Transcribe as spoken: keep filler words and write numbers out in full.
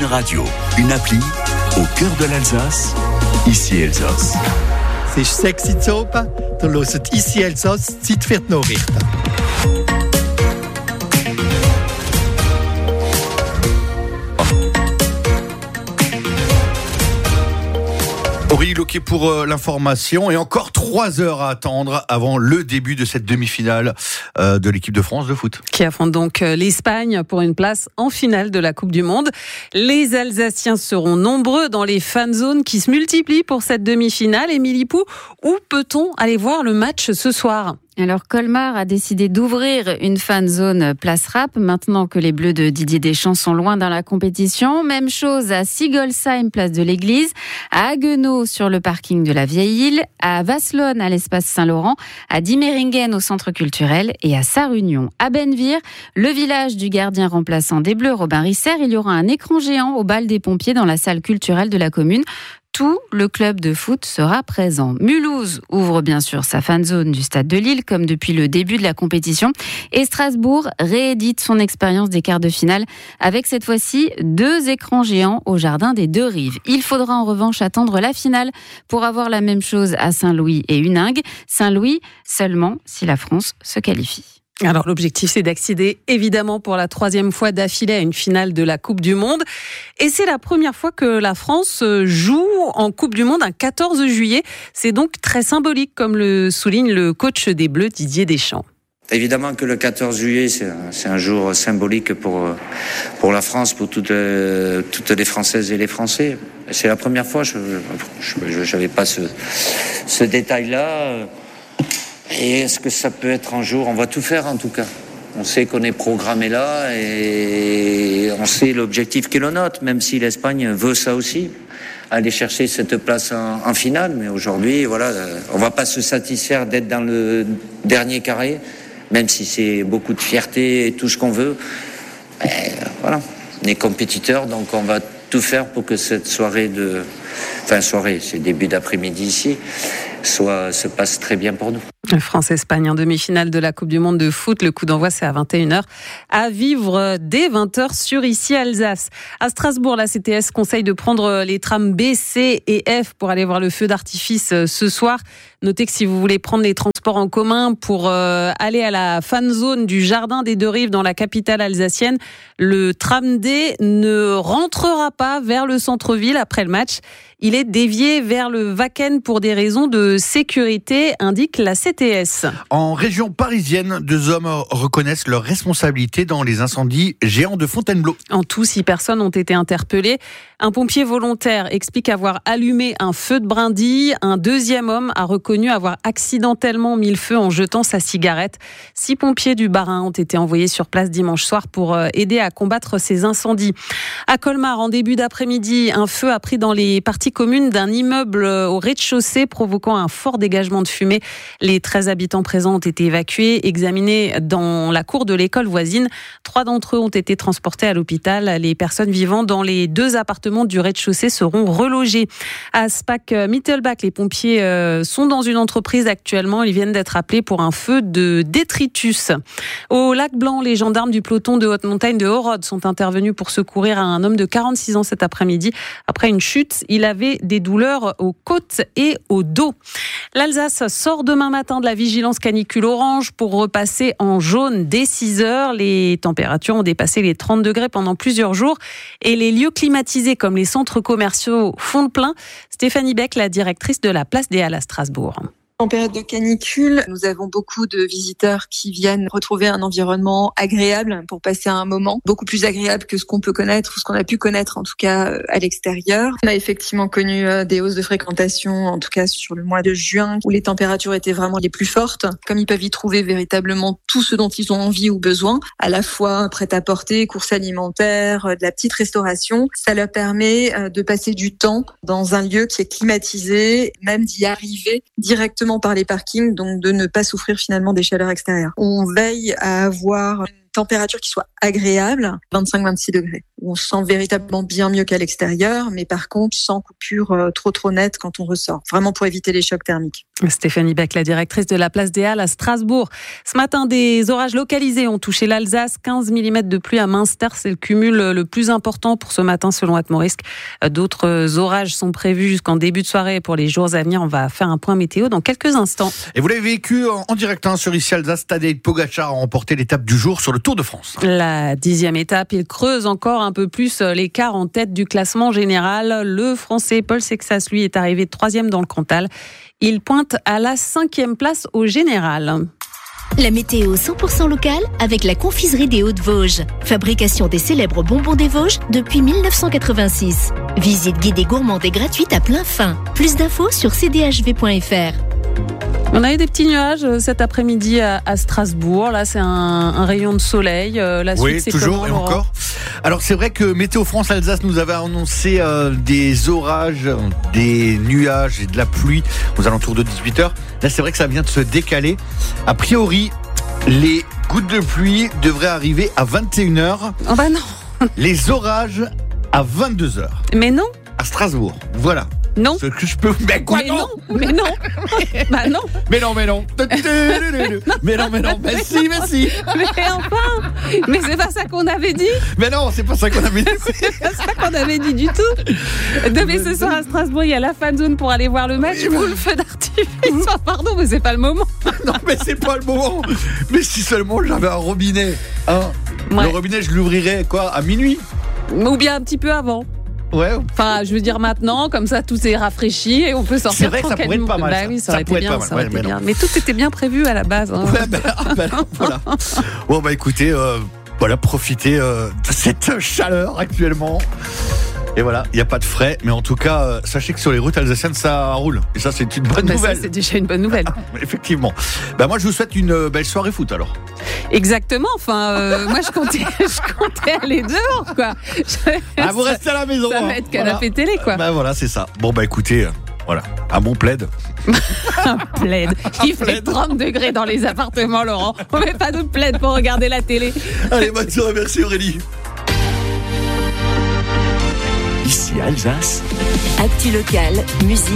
Radio, une appli au cœur de l'Alsace, ici Elsass. C'est sexy Zopa, du hört ici Elsass, Zeit für die Nachrichten. Aurélie Loquet pour euh, l'information et encore trois heures à attendre avant le début de cette demi-finale euh, de l'équipe de France de foot. Qui affronte donc euh, l'Espagne pour une place en finale de la Coupe du Monde. Les Alsaciens seront nombreux dans les fan zones qui se multiplient pour cette demi-finale. Émilie Pou, où peut-on aller voir le match ce soir ? Alors Colmar a décidé d'ouvrir une fan zone place rap maintenant que les Bleus de Didier Deschamps sont loin dans la compétition. Même chose à Sigolsheim, place de l'Église, à Haguenau sur le parking de la Vieille Île, à Vasselonne à l'espace Saint-Laurent, à Diemeringen au centre culturel et à Sarre-Union. À Benvire, le village du gardien remplaçant des Bleus, Robin Risser, il y aura un écran géant au bal des pompiers dans la salle culturelle de la commune. Tout le club de foot sera présent. Mulhouse ouvre bien sûr sa fan zone du stade de Lille comme depuis le début de la compétition et Strasbourg réédite son expérience des quarts de finale avec cette fois-ci deux écrans géants au jardin des Deux Rives. Il faudra en revanche attendre la finale pour avoir la même chose à Saint-Louis et Huningue. Saint-Louis seulement si la France se qualifie. Alors l'objectif c'est d'accéder évidemment pour la troisième fois d'affilée à une finale de la Coupe du Monde et c'est la première fois que la France joue en Coupe du Monde un quatorze juillet. C'est donc très symbolique comme le souligne le coach des Bleus Didier Deschamps. Évidemment que le quatorze juillet c'est un, c'est un jour symbolique pour, pour la France, pour toutes, toutes les Françaises et les Français. C'est la première fois, je n'avais pas ce, ce détail-là. Et est-ce que ça peut être un jour ? On va tout faire en tout cas. On sait qu'on est programmé là et on sait l'objectif qui est le nôtre, même si l'Espagne veut ça aussi, aller chercher cette place en, en finale. Mais aujourd'hui, voilà, on va pas se satisfaire d'être dans le dernier carré, même si c'est beaucoup de fierté et tout ce qu'on veut. Mais voilà, on est compétiteurs, donc on va tout faire pour que cette soirée de... Enfin, soirée, c'est début d'après-midi ici, soit, se passe très bien pour nous. France-Espagne en demi-finale de la Coupe du Monde de foot. Le coup d'envoi, c'est à vingt et une heures. À vivre dès vingt heures sur ici Alsace. À Strasbourg, la C T S conseille de prendre les trams B, C et F pour aller voir le feu d'artifice ce soir. Notez que si vous voulez prendre les transports en commun pour euh, aller à la fan zone du Jardin des Deux Rives dans la capitale alsacienne, le tram D ne rentrera pas vers le centre-ville après le match. Il est dévié vers le Wacken pour des raisons de sécurité, indique la C T S. En région parisienne, deux hommes reconnaissent leur responsabilité dans les incendies géants de Fontainebleau. En tout, six personnes ont été interpellées. Un pompier volontaire explique avoir allumé un feu de brindille. Un deuxième homme a reconnu avoir accidentellement mis le feu en jetant sa cigarette. Six pompiers du Bas-Rhin ont été envoyés sur place dimanche soir pour aider à combattre ces incendies. À Colmar, en début d'après-midi, un feu a pris dans les parties communes d'un immeuble au rez-de-chaussée, provoquant un fort dégagement de fumée. Les treize habitants présents ont été évacués, examinés dans la cour de l'école voisine. Trois d'entre eux ont été transportés à l'hôpital. Les personnes vivant dans les deux appartements du rez-de-chaussée seront relogées. À Spack-Mittelbach, les pompiers sont dans une entreprise actuellement. Ils viennent d'être appelés pour un feu de détritus. Au Lac Blanc, les gendarmes du peloton de haute montagne de Horod sont intervenus pour secourir un homme de quarante-six ans cet après-midi. Après une chute, il avait des douleurs aux côtes et au dos. L'Alsace sort demain matin de la vigilance canicule orange pour repasser en jaune dès six heures. Les températures ont dépassé les trente degrés pendant plusieurs jours et les lieux climatisés comme les centres commerciaux font le plein. Stéphanie Beck, la directrice de la Place des Halles à Strasbourg. En période de canicule, nous avons beaucoup de visiteurs qui viennent retrouver un environnement agréable pour passer un moment, beaucoup plus agréable que ce qu'on peut connaître ou ce qu'on a pu connaître en tout cas à l'extérieur. On a effectivement connu des hausses de fréquentation, en tout cas sur le mois de juin, où les températures étaient vraiment les plus fortes. Comme ils peuvent y trouver véritablement tout ce dont ils ont envie ou besoin, à la fois prêt-à-porter, courses alimentaires, de la petite restauration, ça leur permet de passer du temps dans un lieu qui est climatisé, même d'y arriver directement par les parkings, donc de ne pas souffrir finalement des chaleurs extérieures. On veille à avoir une température qui soit agréable, vingt-cinq à vingt-six degrés. où on se sent véritablement bien mieux qu'à l'extérieur, mais par contre sans coupure euh, trop trop nette quand on ressort, vraiment pour éviter les chocs thermiques. Stéphanie Beck, la directrice de la place des Halles à Strasbourg. Ce matin, des orages localisés ont touché l'Alsace, quinze millimètres de pluie à Münster, c'est le cumul le plus important pour ce matin selon Atmorisk. D'autres orages sont prévus jusqu'en début de soirée pour les jours à venir. On va faire un point météo dans quelques instants. Et vous l'avez vécu en direct hein, sur Ici Alsace, Tadej Pogačar a remporté l'étape du jour sur le Tour de France. La dixième étape, il creuse encore un peu plus l'écart en tête du classement général. Le Français Paul Sexas, lui, est arrivé troisième dans le Cantal. Il pointe à la cinquième place au général. La météo cent pour cent locale avec la confiserie des Hauts-de-Vosges. Fabrication des célèbres bonbons des Vosges depuis mille neuf cent quatre-vingt-six. Visite guidée gourmande et gratuite à plein fin. Plus d'infos sur c d h v point f r. On a eu des petits nuages cet après-midi à, à Strasbourg. Là, c'est un, un rayon de soleil. La suite, oui, c'est toujours comment, et Laurent encore. Alors, c'est vrai que Météo France Alsace nous avait annoncé euh, des orages, des nuages et de la pluie aux alentours de dix-huit heures. Là, c'est vrai que ça vient de se décaler. A priori, les gouttes de pluie devraient arriver à vingt et une heures. Oh bah non. Les orages à vingt-deux heures. Mais non. À Strasbourg. Voilà. Non. Ce que je peux. Mais quoi mais non, non Mais non Bah non Mais non, mais non Mais non, mais non Mais si, mais si Mais enfin Mais c'est pas ça qu'on avait dit Mais non, c'est pas ça qu'on avait dit C'est pas ça qu'on avait dit du tout. Demain ce soir à Strasbourg, il y a la fan zone pour aller voir le match ou le feu d'artifice. Oh, pardon, mais c'est pas le moment. Non, mais c'est pas le moment. Mais si seulement j'avais un robinet hein. Ouais. Le robinet, je l'ouvrirais quoi, à minuit. Ou bien un petit peu avant. Ouais. Enfin, je veux dire maintenant, comme ça tout est rafraîchi et on peut sortir. C'est vrai que ça pourrait être pas mal. Bah oui, ça, ça aurait été bien. Ça aurait ouais, été mais, bien. Mais tout était bien prévu à la base. Hein. Ouais, ben, ben, voilà. Bon bah écoutez, euh, voilà, profitez euh, de cette chaleur actuellement. Et voilà, il n'y a pas de frais, mais en tout cas, euh, sachez que sur les routes alsaciennes, ça roule. Et ça, c'est une bonne bah nouvelle. Ça, c'est déjà une bonne nouvelle. Effectivement. Bah moi, je vous souhaite une belle soirée foot alors. Exactement. Enfin, euh, moi, je comptais, je comptais aller dehors, quoi. Ah, vous restez à la maison. Ça hein. va être canapé voilà. télé, quoi. Bah voilà, c'est ça. Bon bah écoutez, euh, voilà, un bon plaid. Un plaid. Il fait trente degrés dans les appartements, Laurent. On met pas de plaid pour regarder la télé. Allez, bonne soirée, merci Aurélie. Ici Alsace. Actu locale, musique.